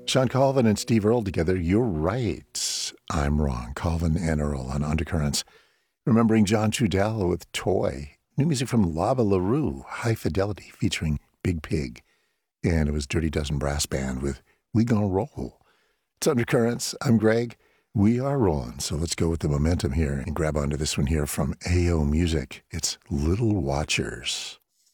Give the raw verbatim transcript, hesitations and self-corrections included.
Sean Colvin and Steve Earle together. You're right. I'm wrong. Colvin and Earle on Undercurrents. Remembering John Trudell with Toy. New music from Lava LaRue, High Fidelity, featuring Big Pig. And it was Dirty Dozen Brass Band with We Gonna Roll. It's Undercurrents. I'm Greg. We are rolling, so let's go with the momentum here and grab onto this one here from A O Music. It's Little Watchers.